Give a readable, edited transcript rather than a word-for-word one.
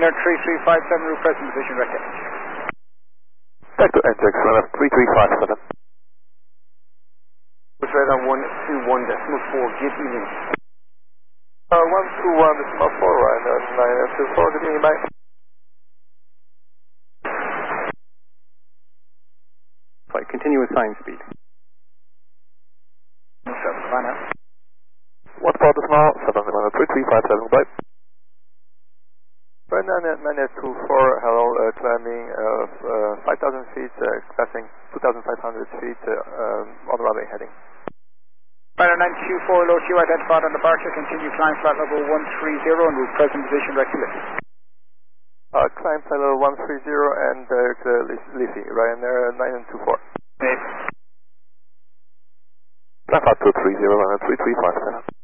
Ryanair 3357, route present position, right edge. Back to NJX, runner 3357. Push radar 121.4, good evening. 121.4, Ryanair 924, good evening, bye. Flight continue with sign speed. 7, Ryanair. 1 for the small, 7 Ryanair 3357, bye. Ryanair 924, hello, climbing 5,000 feet, passing 2,500 feet on the runway heading. Ryanair 924, low Q identified on departure, continue climb flight level 130 and route present position, right to lift. Climb flight level 130 and Liffey, Ryanair 924. Yes. Climb flight 230, Ryanair 3357.